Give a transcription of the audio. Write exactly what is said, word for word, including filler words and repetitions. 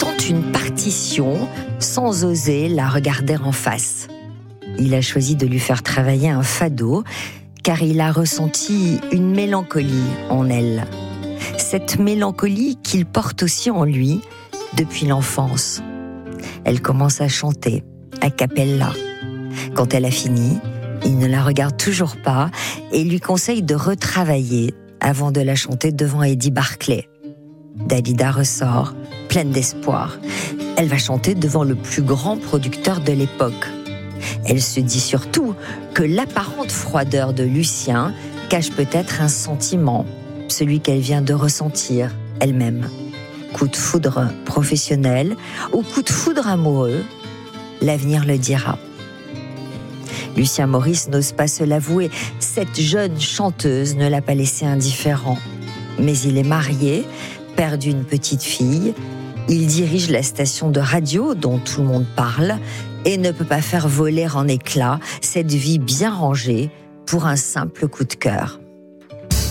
tente une partition sans oser la regarder en face. Il a choisi de lui faire travailler un fado, car il a ressenti une mélancolie en elle. Cette mélancolie qu'il porte aussi en lui depuis l'enfance. Elle commence à chanter, a cappella. Quand elle a fini, il ne la regarde toujours pas et lui conseille de retravailler avant de la chanter devant Eddie Barclay. Dalida ressort, pleine d'espoir. Elle va chanter devant le plus grand producteur de l'époque. Elle se dit surtout que l'apparente froideur de Lucien cache peut-être un sentiment, celui qu'elle vient de ressentir elle-même. Coup de foudre professionnel ou coup de foudre amoureux, l'avenir le dira. Lucien Maurice n'ose pas se l'avouer, cette jeune chanteuse ne l'a pas laissé indifférent. Mais il est marié, père d'une petite fille, il dirige la station de radio dont tout le monde parle et ne peut pas faire voler en éclats cette vie bien rangée pour un simple coup de cœur.